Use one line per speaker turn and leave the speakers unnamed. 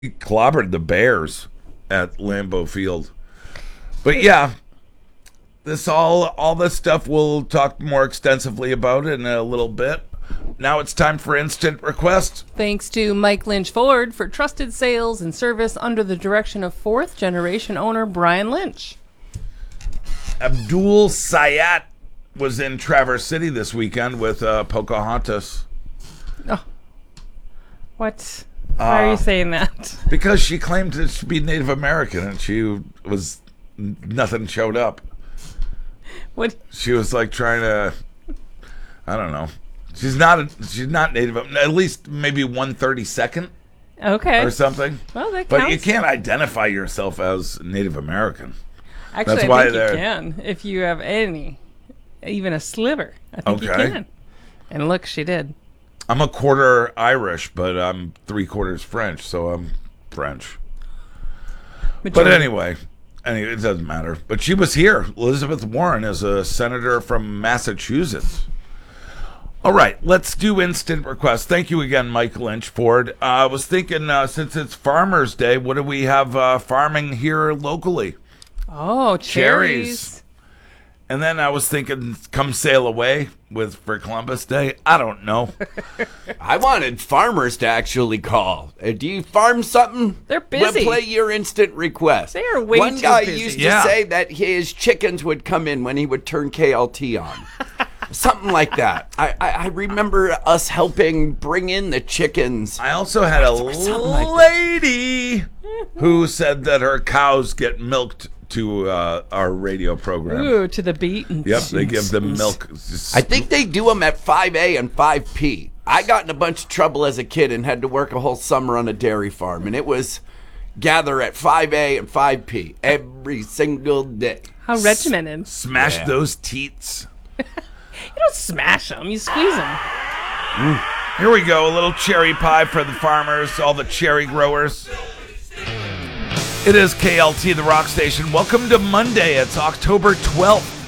clobbered the Bears at Lambeau Field. But yeah, all this stuff we'll talk more extensively about in a little bit. Now it's time for Instant Request.
Thanks to Mike Lynch Ford for trusted sales and service under the direction of fourth generation owner Brian Lynch.
Abdul Sayat was in Traverse City this weekend with Pocahontas.
Oh, what? Why are you saying that?
Because she claimed to be Native American and nothing showed up.
What?
She was like trying to, I don't know. She's not Native, at least maybe 1/32nd.
Okay.
Or something.
Well, that counts.
But you can't identify yourself as Native American.
Actually,
That's
I
why
think you can if you have even a sliver. I think you can. And look, she did.
I'm a quarter Irish, but I'm 3/4 French, so I'm French. But anyway, it doesn't matter. But she was here. Elizabeth Warren is a senator from Massachusetts. All right, let's do Instant Request. Thank you again, Mike Lynch Ford. I was thinking, since it's Farmers Day, what do we have farming here locally?
Oh, cherries.
And then I was thinking, come sail away for Columbus Day. I don't know.
I wanted farmers to actually call. Do you farm something?
They're busy.
We'll play your instant request.
They are way
One
too
guy
busy.
used to say that his chickens would come in when he would turn KLT on. Something like that. I remember us helping bring in the chickens.
I also had a lady who said that her cows get milked to our radio program.
Ooh, to the beat.
Yep, they give them milk.
I think they do them at 5A and 5P. I got in a bunch of trouble as a kid and had to work a whole summer on a dairy farm, and it was gather at 5A and 5P every single day.
How regimented.
Smash those teats.
You don't smash them, you squeeze them.
Here we go, a little cherry pie for the farmers, all the cherry growers. It is KLT, the rock station. Welcome to Monday. It's October 12th.